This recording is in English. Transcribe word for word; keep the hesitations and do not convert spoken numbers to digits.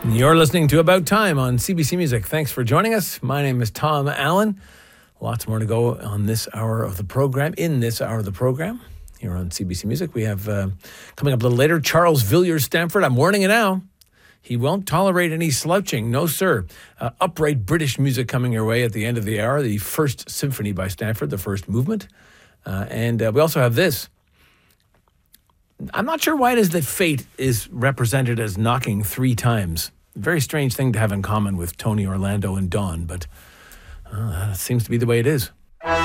You're listening to About Time on C B C Music. Thanks for joining us. My name is Tom Allen. Lots more to go on this hour of the program, in this hour of the program, here on C B C Music. We have, uh, coming up a little later, Charles Villiers-Stanford. I'm warning you now. He won't tolerate any slouching. No, sir. Uh, upright British music coming your way at the end of the hour. The First Symphony by Stanford, the first movement. Uh, and uh, we also have this. I'm not sure why it is that fate is represented as knocking three times. Very strange thing to have in common with Tony, Orlando, and Dawn, but uh, that seems to be the way it is.